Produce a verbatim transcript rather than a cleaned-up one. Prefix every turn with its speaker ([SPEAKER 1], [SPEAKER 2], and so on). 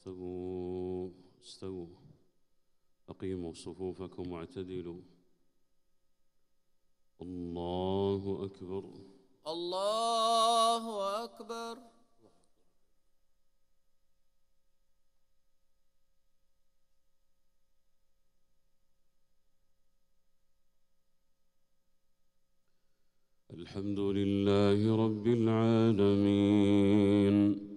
[SPEAKER 1] استووا استووا أقيموا صفوفكم واعتدلوا. الله أكبر
[SPEAKER 2] الله أكبر.
[SPEAKER 1] الحمد لله رب العالمين